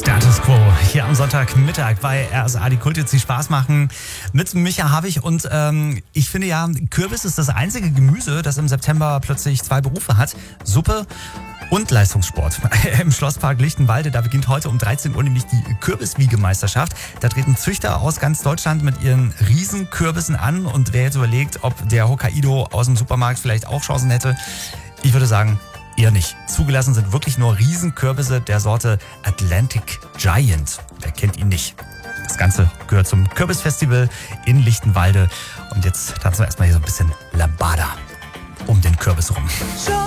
Status Quo hier am Sonntagmittag bei RSA, die Kult, die Spaß machen mit Micha Havig. Und ich finde ja, Kürbis ist das einzige Gemüse, das im September plötzlich zwei Berufe hat. Suppe und Leistungssport. Im Schlosspark Lichtenwalde, da beginnt heute um 13 Uhr nämlich die Kürbiswiegemeisterschaft. Da treten Züchter aus ganz Deutschland mit ihren Riesenkürbissen an. Und wer jetzt überlegt, ob der Hokkaido aus dem Supermarkt vielleicht auch Chancen hätte, ich würde sagen, eher nicht. Zugelassen sind wirklich nur Riesenkürbisse der Sorte Atlantic Giant. Wer kennt ihn nicht? Das Ganze gehört zum Kürbisfestival in Lichtenwalde. Und jetzt tanzen wir erstmal hier so ein bisschen Lambada um den Kürbis rum.